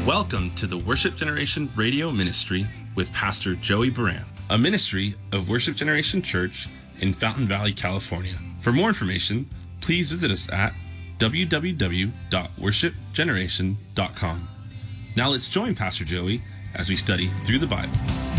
Welcome to the Worship Generation Radio Ministry with Pastor Joey Baran, a ministry of Worship Generation Church in Fountain Valley, California. For more information, please visit us at www.worshipgeneration.com. Now let's join Pastor Joey as we study through the Bible.